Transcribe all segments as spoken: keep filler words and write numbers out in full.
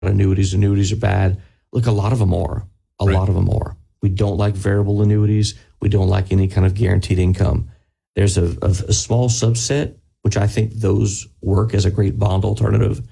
annuities. Annuities are bad. Look, a lot of them are. A right. lot of them are. We don't like variable annuities. We don't like any kind of guaranteed income. There's a, a, a small subset, which I think those work as a great bond alternative,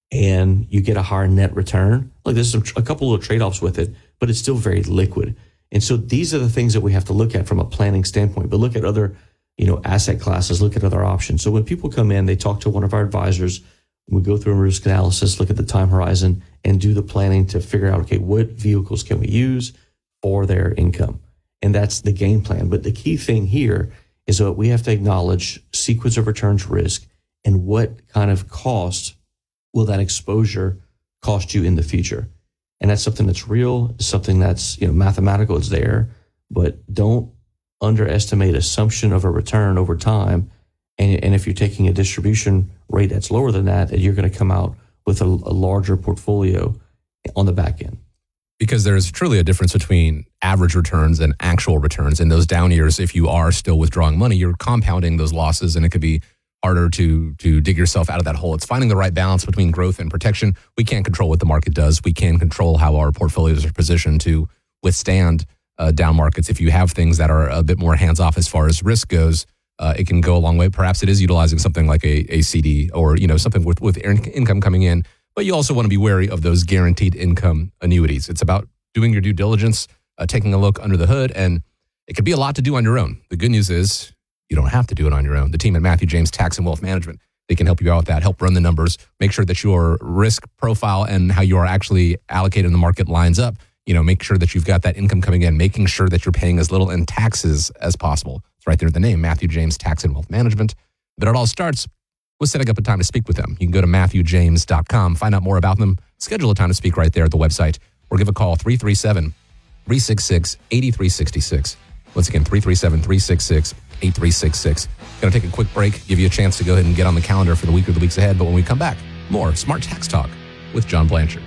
and you get a higher net return. Like there's some, a couple of trade-offs with it, but it's still very liquid. And so these are the things that we have to look at from a planning standpoint, but look at other, you know, asset classes, look at other options. So when people come in, they talk to one of our advisors, we go through a risk analysis, look at the time horizon, and do the planning to figure out, okay, what vehicles can we use for their income? And that's the game plan. But the key thing here is that we have to acknowledge sequence of returns risk and what kind of cost will that exposure cost you in the future. And that's something that's real, something that's, you know, mathematical, it's there, but don't underestimate assumption of a return over time. And, and if you're taking a distribution rate that's lower than that, you're going to come out with a, a larger portfolio on the back end. Because there is truly a difference between average returns and actual returns. In those down years, if you are still withdrawing money, you're compounding those losses, and it could be harder to to dig yourself out of that hole. It's finding the right balance between growth and protection. We can't control what the market does. We can control how our portfolios are positioned to withstand uh, down markets. If you have things that are a bit more hands-off as far as risk goes, uh, it can go a long way. Perhaps it is utilizing something like a, a C D or, you know, something with, with income coming in. But you also want to be wary of those guaranteed income annuities. It's about doing your due diligence, uh, taking a look under the hood, and it could be a lot to do on your own. The good news is you don't have to do it on your own. The team at Matthew James Tax and Wealth Management, they can help you out with that, help run the numbers, make sure that your risk profile and how you are actually allocated in the market lines up. You know, make sure that you've got that income coming in, making sure that you're paying as little in taxes as possible. It's right there in the name, Matthew James Tax and Wealth Management. But it all starts with setting up a time to speak with them. You can go to matthew james dot com, find out more about them, schedule a time to speak right there at the website, or give a call, three three seven, three six six, eight three six six. Once again, three three seven, three six six, eight three six six. Going to take a quick break, give you a chance to go ahead and get on the calendar for the week or the weeks ahead. But when we come back, more Smart Tax Talk with John Blanchard.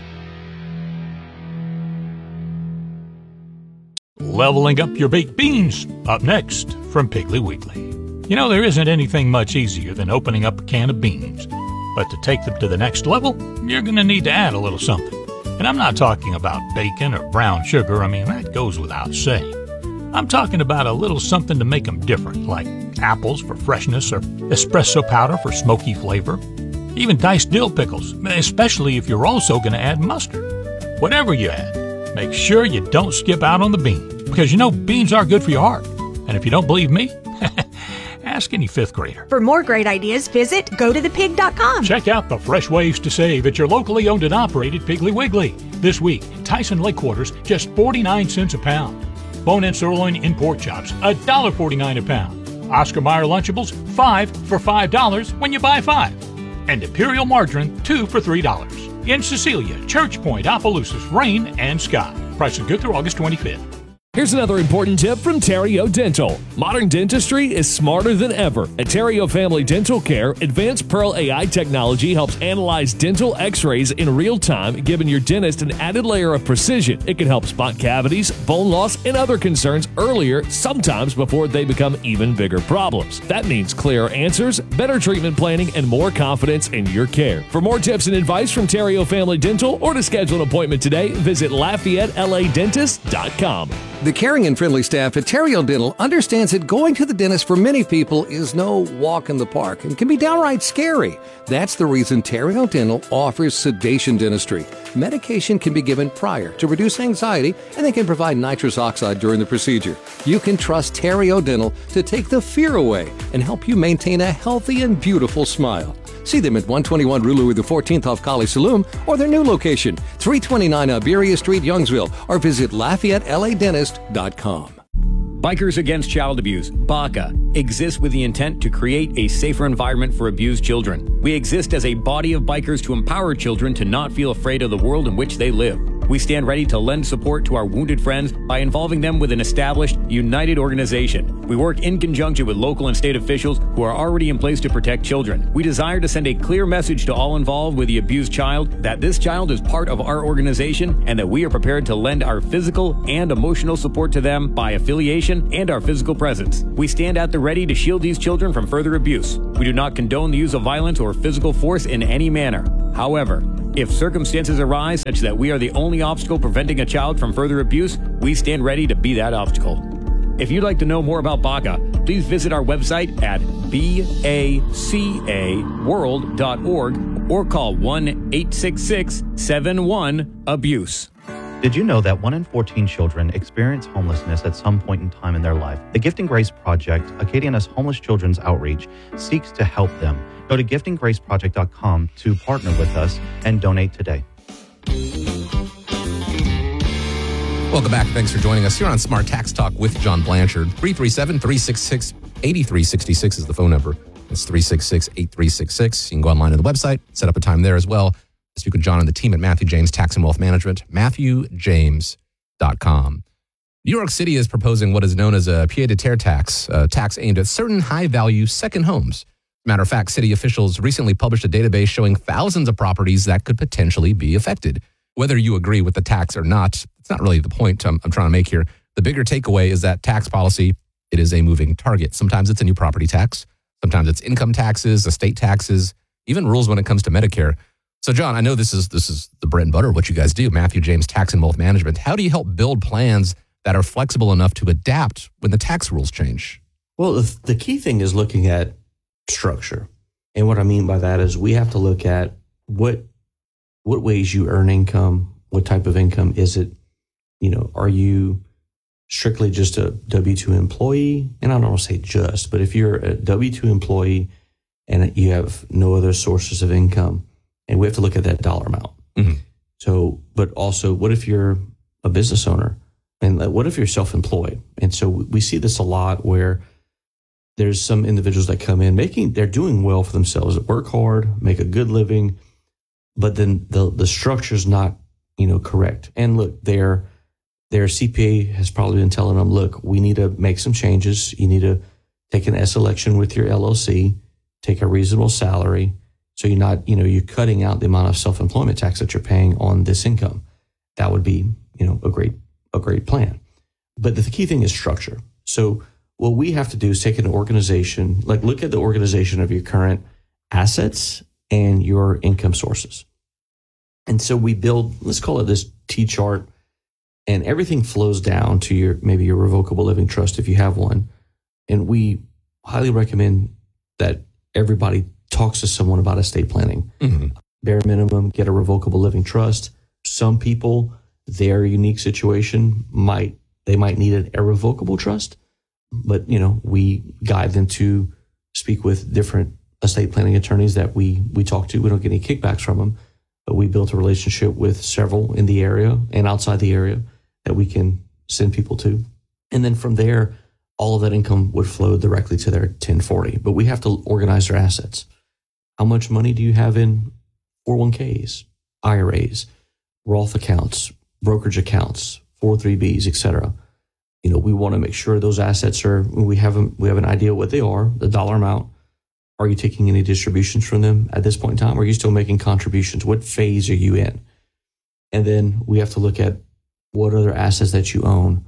Leveling up your baked beans. Up next from Piggly Wiggly. You know, there isn't anything much easier than opening up a can of beans. But to take them to the next level, you're going to need to add a little something. And I'm not talking about bacon or brown sugar. I mean, that goes without saying. I'm talking about a little something to make them different, like apples for freshness or espresso powder for smoky flavor. Even diced dill pickles, especially if you're also going to add mustard. Whatever you add, make sure you don't skip out on the beans, because you know beans are good for your heart. And if you don't believe me, ask any fifth grader. For more great ideas, visit go to the pig dot com. Check out the fresh ways to save at your locally owned and operated Piggly Wiggly. This week, Tyson Lake Quarters, just forty-nine cents a pound. Bone-in sirloin in pork chops, one dollar forty-nine a pound. Oscar Mayer Lunchables, five for five dollars when you buy five. And Imperial Margarine, two for three dollars. In Cecilia, Church Point, Opelousas, Rain, and Scott. Prices good through August twenty-fifth. Here's another important tip from Terrio Dental. Modern dentistry is smarter than ever. At Terrio Family Dental Care, advanced Pearl A I technology helps analyze dental x-rays in real time, giving your dentist an added layer of precision. It can help spot cavities, bone loss, and other concerns earlier, sometimes before they become even bigger problems. That means clearer answers, better treatment planning, and more confidence in your care. For more tips and advice from Terrio Family Dental, or to schedule an appointment today, visit Lafayette L A Dentist dot com. The caring and friendly staff at Terrio Dental understands that going to the dentist for many people is no walk in the park and can be downright scary. That's the reason Terrio Dental offers sedation dentistry. Medication can be given prior to reduce anxiety, and they can provide nitrous oxide during the procedure. You can trust Terrio Dental to take the fear away and help you maintain a healthy and beautiful smile. See them at one twenty-one Rue Louis the fourteenth off College Saloon, or their new location, three twenty-nine Iberia Street, Youngsville, or visit Lafayette L A Dentist dot com. Bikers Against Child Abuse, B A C A, exists with the intent to create a safer environment for abused children. We exist as a body of bikers to empower children to not feel afraid of the world in which they live. We stand ready to lend support to our wounded friends by involving them with an established, united organization. We work in conjunction with local and state officials who are already in place to protect children. We desire to send a clear message to all involved with the abused child that this child is part of our organization and that we are prepared to lend our physical and emotional support to them by affiliation and our physical presence. We stand at the ready to shield these children from further abuse. We do not condone the use of violence or physical force in any manner. However, If circumstances arise such that we are the only obstacle preventing a child from further abuse, we stand ready to be that obstacle. If you'd like to know more about B A C A, please visit our website at B A C A world dot org or call one eight six six, seven one, abuse. Did you know that one in fourteen children experience homelessness at some point in time in their life? The Gifting Grace Project, Acadiana's homeless children's outreach, seeks to help them. Go to gifting grace project dot com to partner with us and donate today. Welcome back. Thanks for joining us here on Smart Tax Talk with John Blanchard. three three seven, three six six, eight three six six is the phone number. It's three six six, eight three six six. You can go online to the website, set up a time there as well. Speak with John and the team at Matthew James Tax and Wealth Management, matthew james dot com. New York City is proposing what is known as a pied-à-terre tax, a tax aimed at certain high-value second homes. Matter of fact, city officials recently published a database showing thousands of properties that could potentially be affected. Whether you agree with the tax or not, it's not really the point I'm, I'm trying to make here. The bigger takeaway is that tax policy, it is a moving target. Sometimes it's a new property tax. Sometimes it's income taxes, estate taxes, even rules when it comes to Medicare. So, John, I know this is this is the bread and butter of what you guys do, Matthew James Tax and Wealth Management. How do you help build plans that are flexible enough to adapt when the tax rules change? Well, the, the key thing is looking at structure. And what I mean by that is we have to look at what what ways you earn income, what type of income is it? You know, are you strictly just a W two employee? And I don't want to say just, but if you're a W two employee and you have no other sources of income, and we have to look at that dollar amount. Mm-hmm. So, but also, what if you're a business owner? And what if you're self-employed? And so we see this a lot where there's some individuals that come in making, they're doing well for themselves, work hard, make a good living, but then the the structure's not, you know, correct. And look, their their C P A has probably been telling them, look, we need to make some changes. You need to take an S election with your L L C, take a reasonable salary. So you're not, you know, you're cutting out the amount of self-employment tax that you're paying on this income. That would be, you know, a great, a great plan. But the key thing is structure. So what we have to do is take an organization, like look at the organization of your current assets and your income sources. And so we build, let's call it this T-chart, and everything flows down to your, maybe your revocable living trust if you have one. And we highly recommend that everybody talks to someone about estate planning. Mm-hmm. Bare minimum, get a revocable living trust. Some people, their unique situation might, they might need an irrevocable trust, but you know, we guide them to speak with different estate planning attorneys that we, we talk to. We don't get any kickbacks from them, but we built a relationship with several in the area and outside the area that we can send people to. And then from there, all of that income would flow directly to their ten forty, but we have to organize their assets. How much money do you have in four oh one k's, I R As, Roth accounts, brokerage accounts, four oh three B's, et cetera? You know, we want to make sure those assets are, we have, a, we have an idea what they are, the dollar amount. Are you taking any distributions from them at this point in time? Or are you still making contributions? What phase are you in? And then we have to look at what other assets that you own,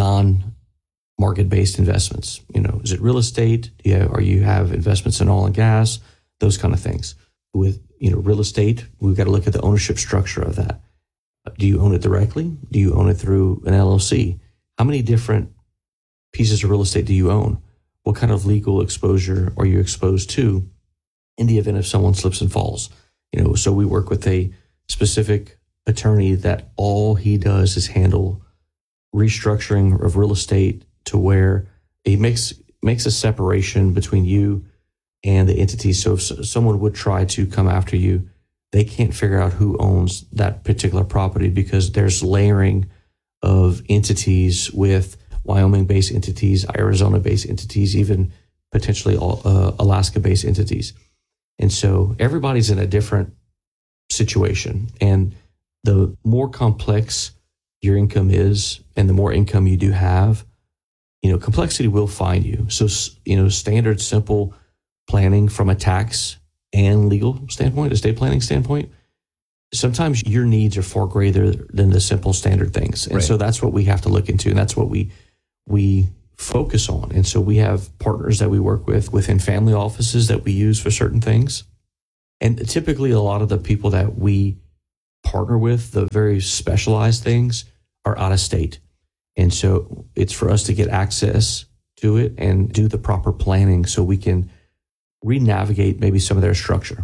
non-market-based investments. You know, is it real estate? Do you have, or you have investments in oil and gas? Those kind of things. With, you know, real estate, we've got to look at the ownership structure of that. Do you own it directly? Do you own it through an L L C? How many different pieces of real estate do you own? What kind of legal exposure are you exposed to in the event if someone slips and falls? You know, so we work with a specific attorney that all he does is handle restructuring of real estate to where he makes makes a separation between you and the entity. So if someone would try to come after you, they can't figure out who owns that particular property because there's layering of entities with Wyoming-based entities, Arizona-based entities, even potentially uh, Alaska-based entities. And so everybody's in a different situation. And the more complex your income is and the more income you do have, you know, complexity will find you. So, you know, standard, simple planning from a tax and legal standpoint, estate planning standpoint, sometimes your needs are far greater than the simple standard things. And right. So that's what we have to look into. And that's what we we focus on. And so we have partners that we work with within family offices that we use for certain things. And typically a lot of the people that we partner with, the very specialized things, are out of state. And so it's for us to get access to it and do the proper planning so we can re-navigate maybe some of their structure.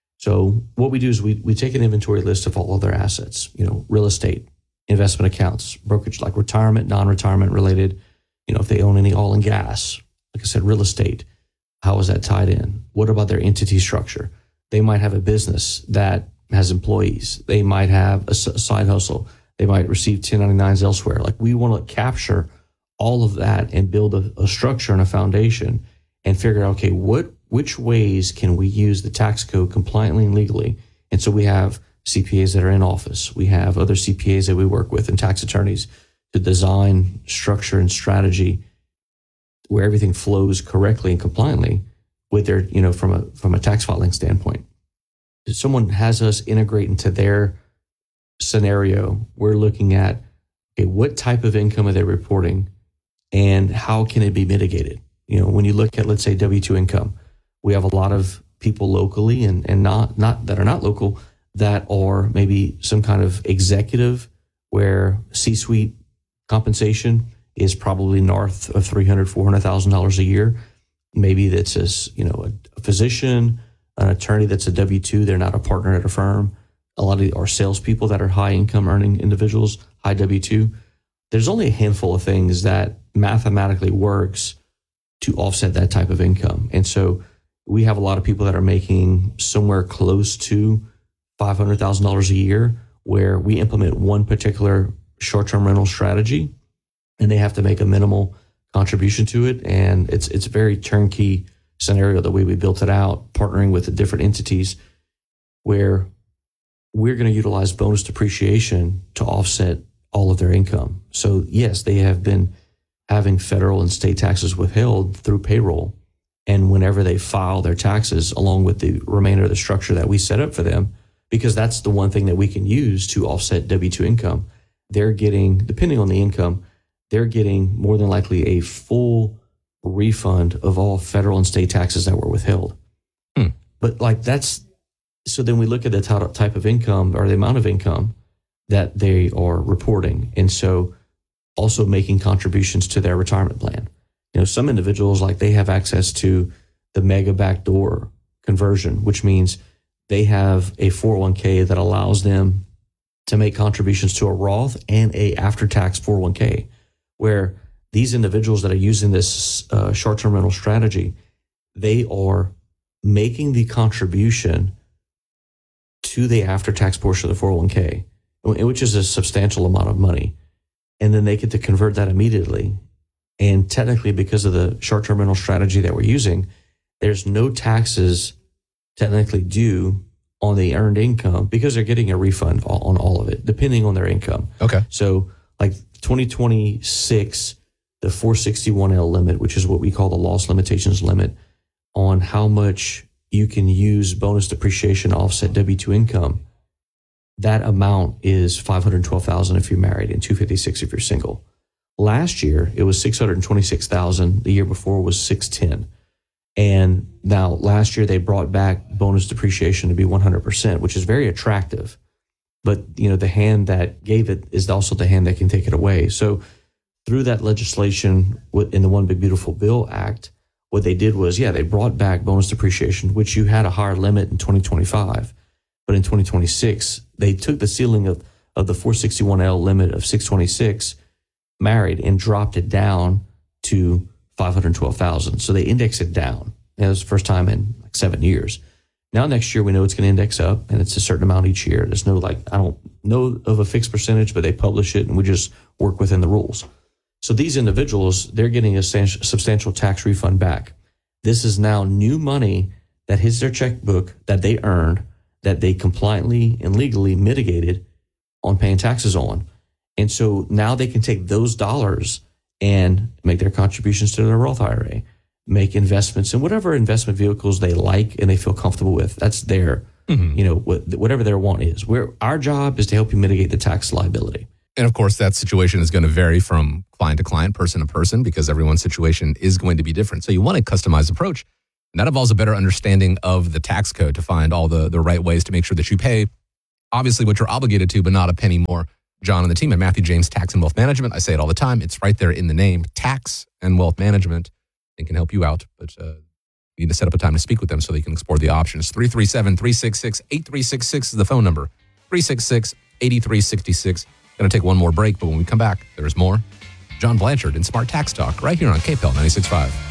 So what we do is we we take an inventory list of all of their assets, you know, real estate, investment accounts, brokerage, like retirement, non-retirement related, you know, if they own any oil and gas, like I said, real estate, how is that tied in? What about their entity structure? They might have a business that has employees. They might have a side hustle. They might receive ten ninety-nines elsewhere. Like, we want to capture all of that and build a, a structure and a foundation and figure out, okay, what which ways can we use the tax code compliantly and legally? And so we have C P As that are in office. We have other C P As that we work with and tax attorneys to design structure and strategy where everything flows correctly and compliantly with their, you know, from a from a tax filing standpoint. If someone has us integrate into their scenario, we're looking at, okay, what type of income are they reporting and how can it be mitigated? You know, when you look at, let's say, W two income, we have a lot of people locally and, and not, not that are not local that are maybe some kind of executive where C-suite compensation is probably north of three hundred thousand dollars, four hundred thousand dollars a year. Maybe that's a, you know, a physician, an attorney that's a W two, they're not a partner at a firm. A lot of our salespeople that are high income earning individuals, high W two. There's only a handful of things that mathematically works to offset that type of income. And so we have a lot of people that are making somewhere close to five hundred thousand dollars a year where we implement one particular short-term rental strategy and they have to make a minimal contribution to it. And it's it's a very turnkey scenario the way we built it out, partnering with the different entities where we're going to utilize bonus depreciation to offset all of their income. So yes, they have been having federal and state taxes withheld through payroll. And whenever they file their taxes along with the remainder of the structure that we set up for them, because that's the one thing that we can use to offset W two income, they're getting, depending on the income, they're getting more than likely a full refund of all federal and state taxes that were withheld. Hmm. But like that's, so then we look at the type of income or the amount of income that they are reporting. And so also making contributions to their retirement plan. You know, some individuals, like they have access to the mega backdoor conversion, which means they have a four oh one k that allows them to make contributions to a Roth and a after-tax four oh one k, where these individuals that are using this uh, short-term rental strategy, they are making the contribution to the after-tax portion of the four oh one k, which is a substantial amount of money. And then they get to convert that immediately. And technically, because of the short-term rental strategy that we're using, there's no taxes technically due on the earned income because they're getting a refund on all of it, depending on their income. Okay. So like twenty twenty-six, the four sixty-one L limit, which is what we call the loss limitations limit on how much you can use bonus depreciation to offset W two income, that amount is five hundred twelve thousand dollars if you're married and two hundred fifty-six dollars if you're single. Last year, it was six hundred twenty-six thousand dollars. The year before was six hundred ten thousand dollars. And now last year they brought back bonus depreciation to be one hundred percent, which is very attractive. But, you know, the hand that gave it is also the hand that can take it away. So through that legislation in the One Big Beautiful Bill Act, what they did was, yeah, they brought back bonus depreciation, which you had a higher limit in twenty twenty-five. But in twenty twenty-six, they took the ceiling of, of the four sixty-one L limit of six twenty-six married and dropped it down to five hundred twelve thousand. So they indexed it down. And it was the first time in like seven years. Now next year we know it's going to index up and it's a certain amount each year. There's no like, I don't know of a fixed percentage, but they publish it and we just work within the rules. So these individuals, they're getting a substantial tax refund back. This is now new money that hits their checkbook that they earned, that they compliantly and legally mitigated on paying taxes on. And so now they can take those dollars and make their contributions to their Roth I R A, make investments in whatever investment vehicles they like and they feel comfortable with. That's their, mm-hmm. you know, whatever their want is. Where our job is to help you mitigate the tax liability. And of course, that situation is going to vary from client to client, person to person, because everyone's situation is going to be different. So you want a customized approach. And that involves a better understanding of the tax code to find all the, the right ways to make sure that you pay obviously what you're obligated to, but not a penny more. John and the team at Matthew James Tax and Wealth Management. I say it all the time. It's right there in the name, Tax and Wealth Management. They can help you out, but uh, you need to set up a time to speak with them so they can explore the options. three three seven, three six six, eight three six six is the phone number. three six six, eight three six six. Going to take one more break, but when we come back, there's more. John Blanchard in Smart Tax Talk right here on K P L ninety-six point five.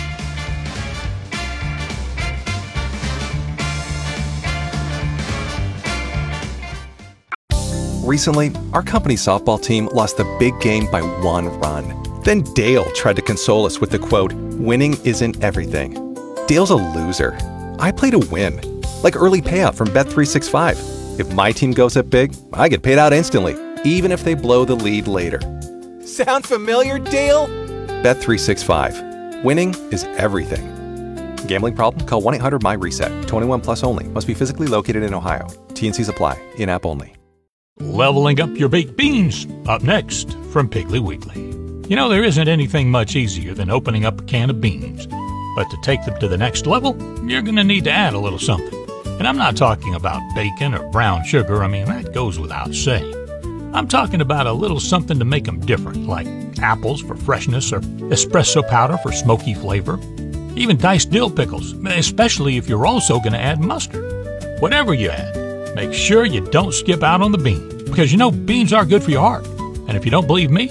Recently, our company's softball team lost the big game by one run. Then Dale tried to console us with the quote, "Winning isn't everything." Dale's a loser. I play to win. Like early payout from Bet three sixty-five. If my team goes up big, I get paid out instantly, even if they blow the lead later. Sound familiar, Dale? Bet three sixty-five. Winning is everything. Gambling problem? Call one eight hundred M Y reset. twenty-one plus only. Must be physically located in Ohio. T and Cs apply. In-app only. Leveling up your baked beans, up next from Piggly Wiggly. You know, there isn't anything much easier than opening up a can of beans. But to take them to the next level, you're going to need to add a little something. And I'm not talking about bacon or brown sugar. I mean, that goes without saying. I'm talking about a little something to make them different, like apples for freshness or espresso powder for smoky flavor. Even diced dill pickles, especially if you're also going to add mustard. Whatever you add, make sure you don't skip out on the beans, because you know beans are good for your heart. And if you don't believe me,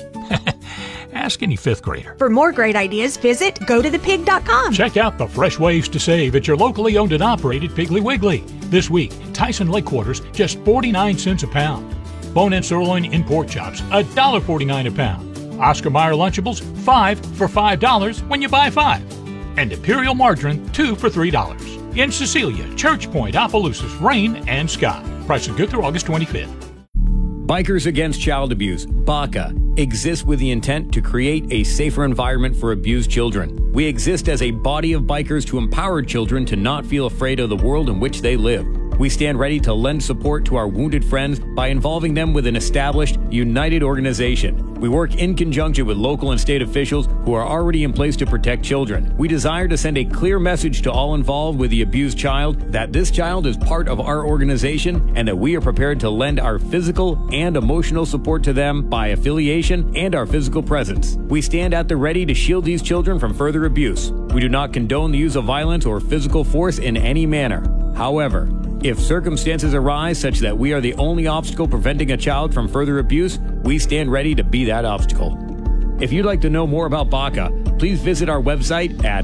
ask any fifth grader. For more great ideas, visit go to the pig dot com. Check out the fresh ways to save at your locally owned and operated Piggly Wiggly. This week, Tyson leg quarters, just forty-nine cents a pound. Bone-in sirloin in pork chops, one dollar forty-nine a pound. Oscar Mayer Lunchables, five for five dollars when you buy five. And Imperial Margarine, two for three dollars. In Cecilia, Church Point, Opelousas, rain and sky. Prices good through August twenty-fifth. Bikers Against Child Abuse, B A C A, exists with the intent to create a safer environment for abused children. We exist as a body of bikers to empower children to not feel afraid of the world in which they live. We stand ready to lend support to our wounded friends by involving them with an established, united organization. We work in conjunction with local and state officials who are already in place to protect children. We desire to send a clear message to all involved with the abused child that this child is part of our organization and that we are prepared to lend our physical and emotional support to them by affiliation and our physical presence. We stand at the ready to shield these children from further abuse. We do not condone the use of violence or physical force in any manner. However, if circumstances arise such that we are the only obstacle preventing a child from further abuse, we stand ready to be that obstacle. If you'd like to know more about B A C A, please visit our website at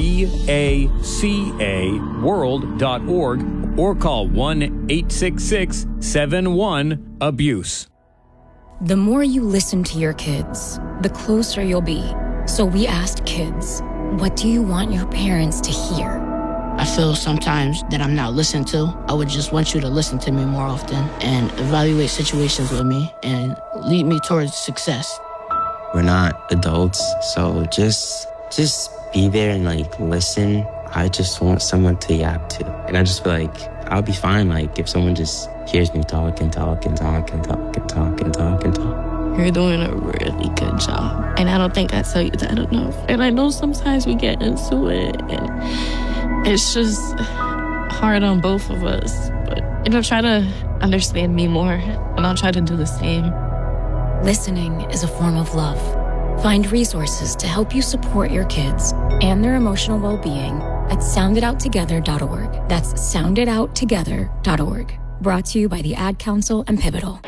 baca world dot org or call one eight six six, seven one, abuse. The more you listen to your kids, the closer you'll be. So we asked kids, what do you want your parents to hear? I feel sometimes that I'm not listened to. I would just want you to listen to me more often and evaluate situations with me and lead me towards success. We're not adults, so just just be there and like listen. I just want someone to yap to. And I just feel like I'll be fine like if someone just hears me talk and talk and talk and talk and talk and talk and talk. You're doing a really good job. And I don't think I tell you that enough. And I know sometimes we get into it and it's just hard on both of us. But you know, try to understand me more and I'll try to do the same. Listening is a form of love. Find resources to help you support your kids and their emotional well-being at sound it out together dot org. That's sound it out together dot org. Brought to you by the Ad Council and Pivotal.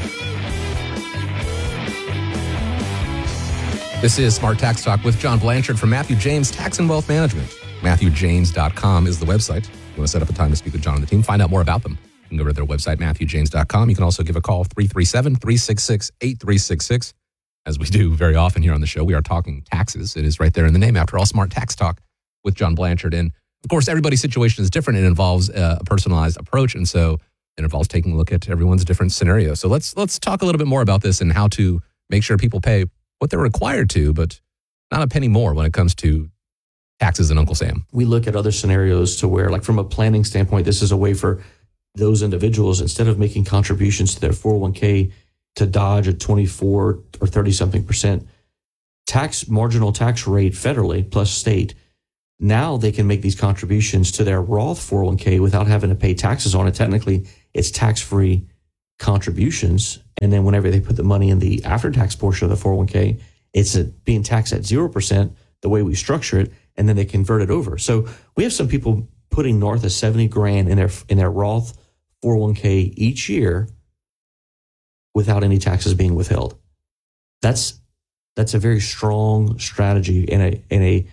This is Smart Tax Talk with John Blanchard from Matthew James Tax and Wealth Management. Matthew James dot com is the website. If you want to set up a time to speak with John and the team, find out more about them. You can go to their website, Matthew James dot com. You can also give a call, three three seven, three six six, eight three six six. As we do very often here on the show, we are talking taxes. It is right there in the name, after all, Smart Tax Talk with John Blanchard. And of course, everybody's situation is different. It involves a personalized approach. And so it involves taking a look at everyone's different scenario. So let's let's talk a little bit more about this and how to make sure people pay what they're required to, but not a penny more when it comes to taxes and Uncle Sam. We look at other scenarios to where, like from a planning standpoint, this is a way for those individuals, instead of making contributions to their four oh one k to dodge a twenty-four or thirty something percent tax, marginal tax rate federally plus state, now they can make these contributions to their Roth four oh one k without having to pay taxes on it technically it's tax-free contributions. And then whenever they put the money in the after-tax portion of the four oh one k, it's a, being taxed at zero percent the way we structure it, and then they convert it over. So we have some people putting north of seventy grand in their in their Roth four oh one k each year without any taxes being withheld. That's that's a very strong strategy and a and a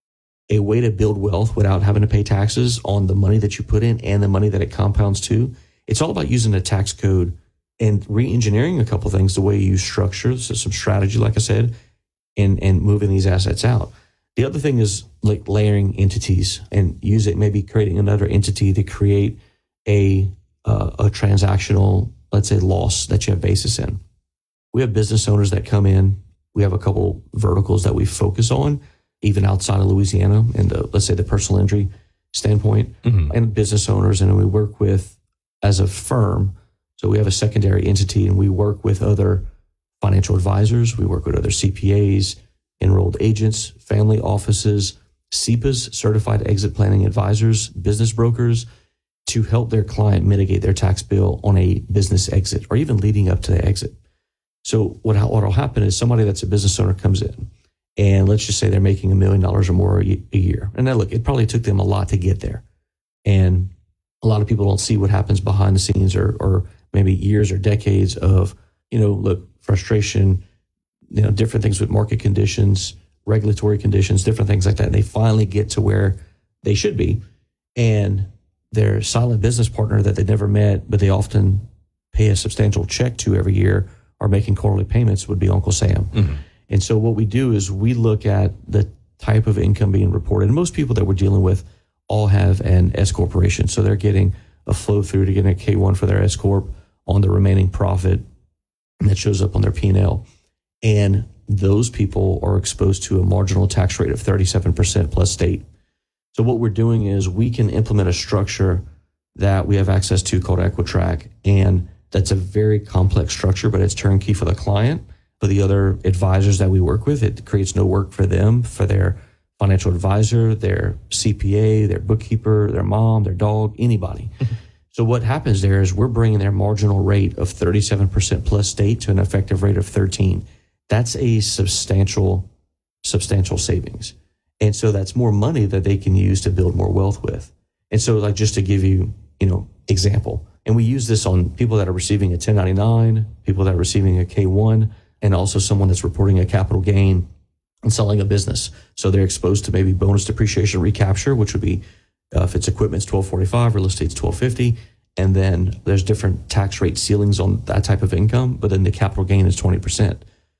a way to build wealth without having to pay taxes on the money that you put in and the money that it compounds to. It's all about using the tax code and re-engineering a couple things, the way you structure, so some strategy, like I said, and and moving these assets out. The other thing is like layering entities and use it, maybe creating another entity to create a uh, a transactional, let's say, loss that you have basis in. We have business owners that come in. We have a couple verticals that we focus on, even outside of Louisiana, and the, let's say the personal injury standpoint, mm-hmm. and business owners, and we work with as a firm. So we have a secondary entity, and we work with other financial advisors. We work with other C P As, enrolled agents, family offices, S E P As, certified exit planning advisors, business brokers, to help their client mitigate their tax bill on a business exit or even leading up to the exit. So what what will happen is somebody that's a business owner comes in, and let's just say they're making a million dollars or more a year. And now look, it probably took them a lot to get there. And a lot of people don't see what happens behind the scenes, or or maybe years or decades of, you know, look, frustration, you know, different things with market conditions, regulatory conditions, different things like that. And they finally get to where they should be. And their silent business partner that they never met, but they often pay a substantial check to every year, or making quarterly payments, would be Uncle Sam. Mm-hmm. And so what we do is we look at the type of income being reported. And most people that we're dealing with all have an S corporation. So they're getting a flow through to getting a K one for their S corp on the remaining profit that shows up on their P and L. And those people are exposed to a marginal tax rate of thirty-seven percent plus state. So what we're doing is we can implement a structure that we have access to called Equitrack. And that's a very complex structure, but it's turnkey for the client. For the other advisors that we work with, it creates no work for them, for their financial advisor, their C P A, their bookkeeper, their mom, their dog, anybody. So what happens there is we're bringing their marginal rate of thirty-seven percent plus state to an effective rate of thirteen. That's a substantial, substantial savings. And so that's more money that they can use to build more wealth with. And so, like, just to give you, you know, example, and we use this on people that are receiving a ten ninety-nine, people that are receiving a K one, and also someone that's reporting a capital gain and selling a business. So they're exposed to maybe bonus depreciation recapture, which would be uh, if it's equipment's twelve forty-five, real estate's twelve fifty, and then there's different tax rate ceilings on that type of income, but then the capital gain is twenty percent.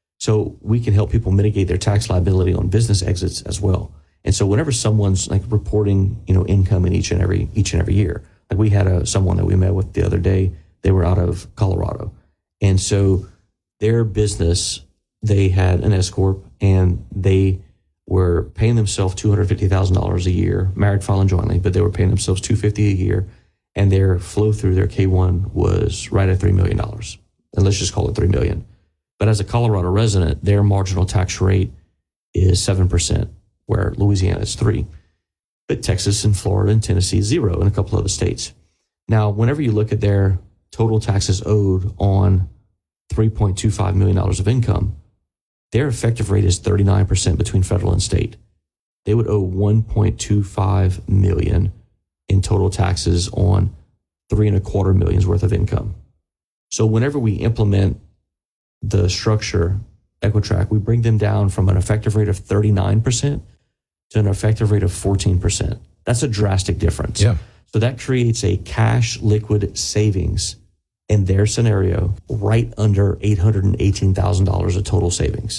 So we can help people mitigate their tax liability on business exits as well. And so whenever someone's like reporting, you know, income in each and every each and every year, like we had a someone that we met with the other day, they were out of Colorado, and so their business, they had an S corp, and they were paying themselves two hundred fifty thousand dollars a year, married, filing jointly, but they were paying themselves two hundred fifty thousand dollars a year, and their flow through their K one was right at three million dollars. And let's just call it three million dollars. But as a Colorado resident, their marginal tax rate is seven percent, where Louisiana is three. But Texas and Florida and Tennessee, zero, and a couple other states. Now, whenever you look at their total taxes owed on three point two five million dollars of income, their effective rate is thirty-nine percent between federal and state. They would owe one point two five million dollars in total taxes on three and a quarter millions worth of income. So whenever we implement the structure, Equitrack, we bring them down from an effective rate of thirty-nine percent to an effective rate of fourteen percent. That's a drastic difference. Yeah. So that creates a cash liquid savings in their scenario right under eight hundred eighteen thousand dollars of total savings.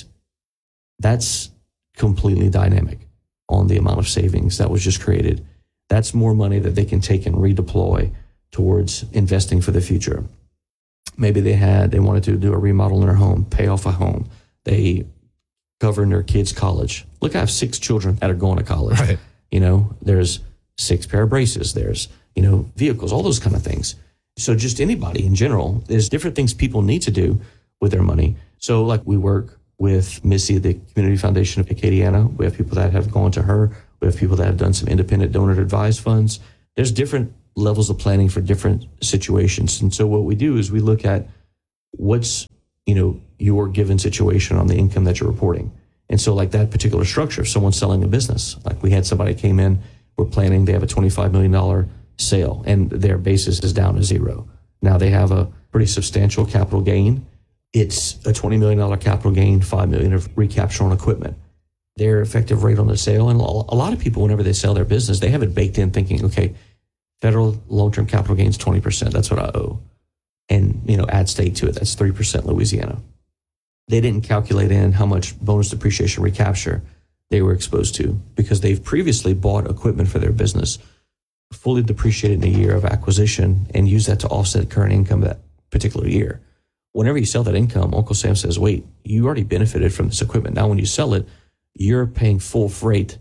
That's completely dynamic on the amount of savings that was just created. That's more money that they can take and redeploy towards investing for the future. Maybe they had, they wanted to do a remodel in their home, pay off a home. They cover in their kids' college. Look, I have six children that are going to college. Right. You know, there's six pair of braces, there's, you know, vehicles, all those kind of things. So just anybody in general, there's different things people need to do with their money. So like we work with Missy at the Community Foundation of Acadiana. We have people that have gone to her. We have people that have done some independent donor advised funds. There's different levels of planning for different situations. And so what we do is we look at what's, you know, your given situation on the income that you're reporting. And so like that particular structure, if someone's selling a business, like we had somebody came in, we're planning, they have a twenty-five million dollars sale and their basis is down to zero. Now they have a pretty substantial capital gain. It's a twenty million dollars capital gain, five million dollars of recapture on equipment. Their effective rate on the sale, and a lot of people, whenever they sell their business, they have it baked in thinking, okay, federal long-term capital gains twenty percent, that's what I owe. And, you know, add state to it, that's three percent Louisiana. They didn't calculate in how much bonus depreciation recapture they were exposed to because they've previously bought equipment for their business, fully depreciated in a year of acquisition, and used that to offset current income that particular year. Whenever you sell that income, Uncle Sam says, wait, you already benefited from this equipment. Now when you sell it, you're paying full freight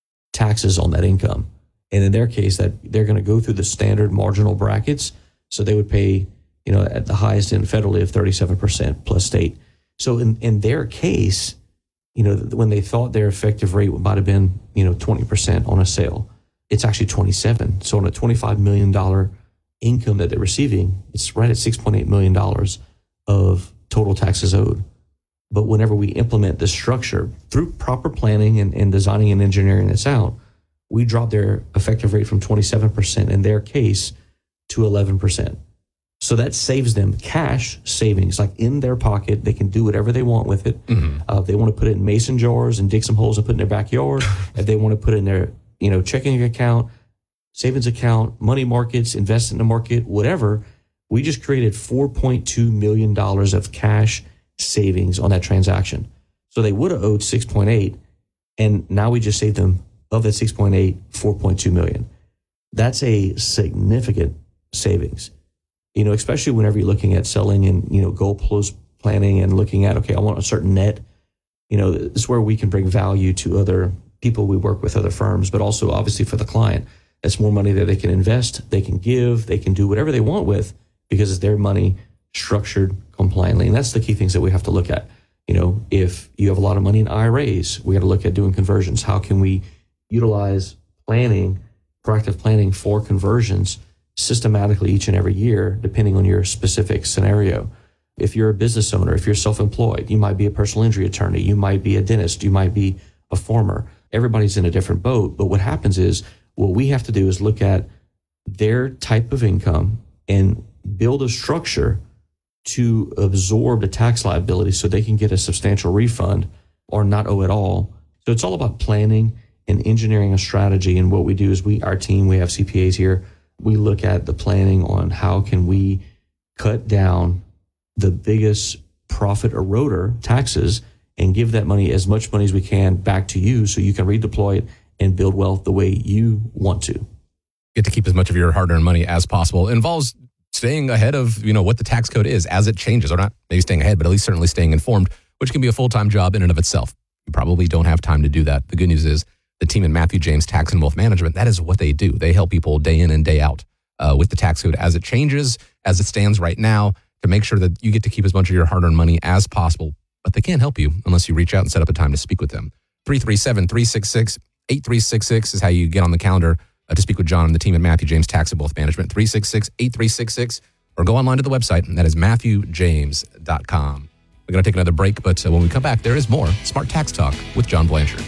taxes on that income. And in their case, that they're going to go through the standard marginal brackets. So they would pay, you know, at the highest end federally of thirty-seven percent plus state. So in, in their case, you know, when they thought their effective rate might have been, you know, twenty percent on a sale, it's actually twenty-seven. So on a twenty-five million dollars income that they're receiving, it's right at six point eight million dollars of total taxes owed. But whenever we implement this structure through proper planning and, and designing and engineering this out, we drop their effective rate from twenty-seven percent in their case to eleven percent. So that saves them cash savings, like in their pocket. They can do whatever they want with it. Mm-hmm. Uh, if they want to put it in mason jars and dig some holes and put it in their backyard, if they want to put it in their, you know, checking account, savings account, money markets, invest in the market, whatever, we just created four point two million dollars of cash savings on that transaction. So they would have owed six point eight, and now we just saved them of that six point eight, four point two million. That's a significant savings. You know, especially whenever you're looking at selling and, you know, goal plus planning and looking at, okay, I want a certain net. You know, this is where we can bring value to other people we work with, other firms, but also obviously for the client. That's more money that they can invest, they can give, they can do whatever they want with because it's their money structured compliantly. And that's the key things that we have to look at. You know, if you have a lot of money in I R As, we got to look at doing conversions. How can we utilize planning, proactive planning for conversions systematically each and every year, depending on your specific scenario? If you're a business owner, if you're self-employed, you might be a personal injury attorney, you might be a dentist, you might be a farmer. Everybody's in a different boat. But what happens is, what we have to do is look at their type of income and build a structure to absorb the tax liability so they can get a substantial refund or not owe at all. So it's all about planning and engineering a strategy. And what we do is we, our team, we have C P As here. We look at the planning on how can we cut down the biggest profit eroder, taxes, and give that money, as much money as we can, back to you so you can redeploy it and build wealth the way you want to. Get to keep as much of your hard-earned money as possible. It involves staying ahead of, you know, what the tax code is as it changes, or not maybe staying ahead, but at least certainly staying informed, which can be a full-time job in and of itself. You probably don't have time to do that. The good news is the team at Matthew James Tax and Wealth Management, that is what they do. They help people day in and day out uh, with the tax code as it changes, as it stands right now, to make sure that you get to keep as much of your hard-earned money as possible. But they can't help you unless you reach out and set up a time to speak with them. three three seven, three six six, eight three six six is how you get on the calendar uh, to speak with John and the team at Matthew James Tax and Wealth Management. three six six, eight three six six, or go online to the website, and that is matthew james dot com. We're going to take another break, but uh, when we come back, there is more Smart Tax Talk with John Blanchard.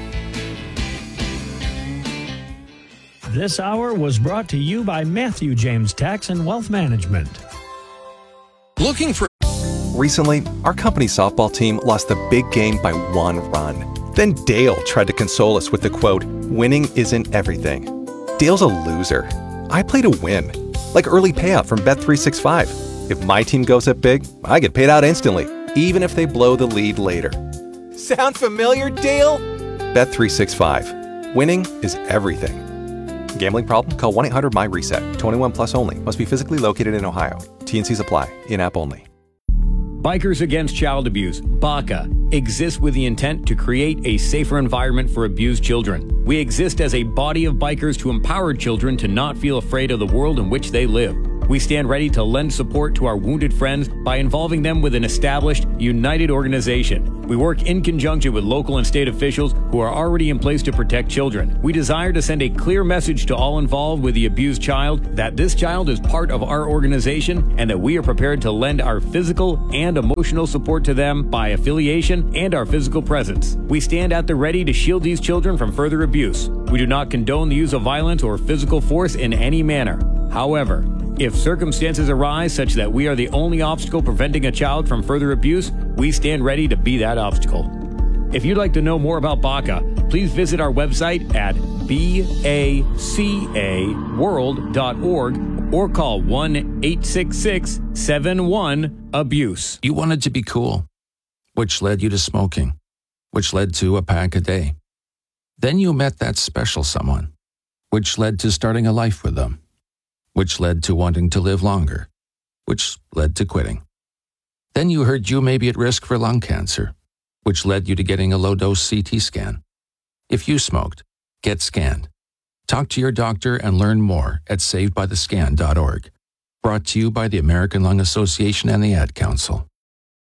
This hour was brought to you by Matthew James Tax and Wealth Management. Looking for... Recently, our company softball team lost the big game by one run. Then Dale tried to console us with the quote, "Winning isn't everything." Dale's a loser. I play to win. Like early payout from Bet three sixty-five. If my team goes up big, I get paid out instantly, even if they blow the lead later. Sound familiar, Dale? Bet three sixty-five. Winning is everything. Gambling problem? Call one eight hundred M Y reset. twenty-one plus only. Must be physically located in Ohio. T N Cs apply. In-app only. Bikers Against Child Abuse, BACA, exists with the intent to create a safer environment for abused children. We exist as a body of bikers to empower children to not feel afraid of the world in which they live. We stand ready to lend support to our wounded friends by involving them with an established, united organization. We work in conjunction with local and state officials who are already in place to protect children. We desire to send a clear message to all involved with the abused child that this child is part of our organization and that we are prepared to lend our physical and emotional support to them by affiliation and our physical presence. We stand at the ready to shield these children from further abuse. We do not condone the use of violence or physical force in any manner. However, if circumstances arise such that we are the only obstacle preventing a child from further abuse, we stand ready to be that obstacle. If you'd like to know more about B A C A, please visit our website at baca world dot org or call one eight six six seven one abuse. You wanted to be cool, which led you to smoking, which led to a pack a day. Then you met that special someone, which led to starting a life with them, which led to wanting to live longer, which led to quitting. Then you heard you may be at risk for lung cancer, which led you to getting a low-dose C T scan. If you smoked, get scanned. Talk to your doctor and learn more at saved by the scan dot org. Brought to you by the American Lung Association and the Ad Council.